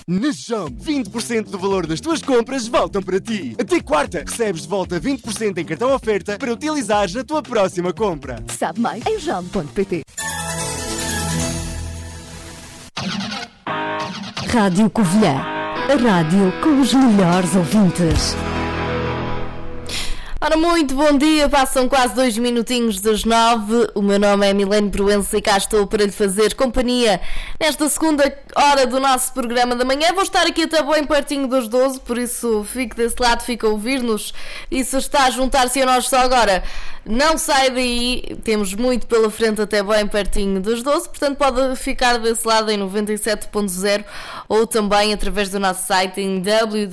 Na Jump, 20% do valor das tuas compras voltam para ti. Até quarta, recebes de volta 20% em cartão oferta para utilizares na tua próxima compra. Sabe mais em jump.pt. Rádio Covilhã, a rádio com os melhores ouvintes. Ora, muito bom dia, passam quase 2 minutinhos das 9. O meu nome é Milene Proença e cá estou para lhe fazer companhia nesta segunda hora do nosso programa da manhã. Vou estar aqui até bem pertinho das 12, por isso fique desse lado, fica a ouvir-nos. E se está a juntar-se a nós só agora, não sai daí, temos muito pela frente até bem pertinho das 12, portanto pode ficar desse lado em 97.0 ou também através do nosso site em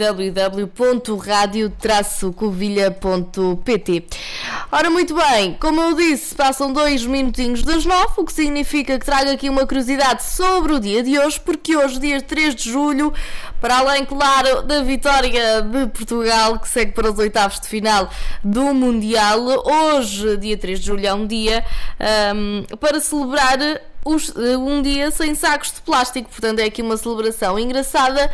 www.radio-covilha.pt. Ora, muito bem, como eu disse, passam 2 minutinhos das 9, o que significa que trago aqui uma curiosidade sobre o dia de hoje, porque hoje, dia 3 de julho, para além, claro, da vitória de Portugal, que segue para os oitavos de final do Mundial, hoje, dia 3 de julho, é um dia para celebrar um dia sem sacos de plástico, portanto é aqui uma celebração engraçada.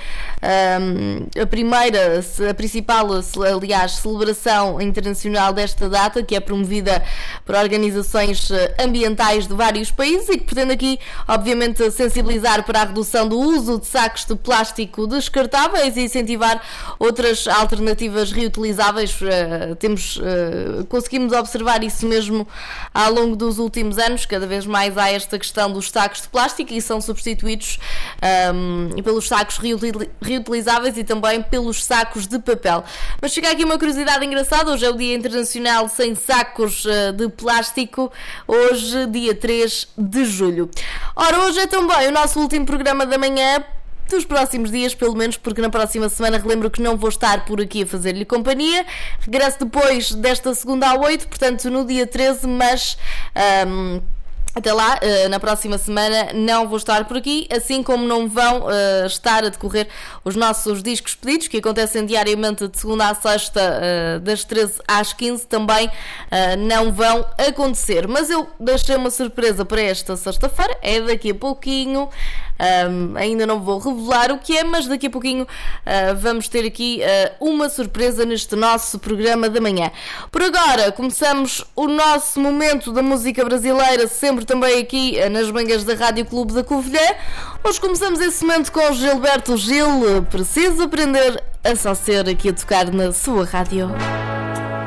A principal, aliás, celebração internacional desta data, que é promovida por organizações ambientais de vários países e que pretende aqui, obviamente, sensibilizar para a redução do uso de sacos de plástico descartáveis e incentivar outras alternativas reutilizáveis. Conseguimos observar isso mesmo ao longo dos últimos anos. Cada vez mais há esta questão dos sacos de plástico e são substituídos pelos sacos reutilizáveis e também pelos sacos de papel. Mas fica aqui uma curiosidade engraçada: hoje é o Dia Internacional Sem Sacos de Plástico, hoje, dia 3 de julho. Ora, hoje é também o nosso último programa da manhã dos próximos dias, pelo menos, porque na próxima semana relembro que não vou estar por aqui a fazer-lhe companhia. Regresso depois desta segunda à 8, portanto no dia 13, mas até lá, na próxima semana não vou estar por aqui, assim como não vão estar a decorrer os nossos discos pedidos, que acontecem diariamente de segunda à sexta, das 13 às 15, também não vão acontecer. Mas eu deixei uma surpresa para esta sexta-feira, é daqui a pouquinho. Ainda não vou revelar o que é, mas daqui a pouquinho vamos ter aqui uma surpresa neste nosso programa da manhã. Por agora, começamos o nosso momento da música brasileira, sempre também aqui nas mangas da Rádio Clube da Covilhã. Hoje começamos esse momento com Gilberto Gil. Preciso aprender a só ser aqui a tocar na sua rádio.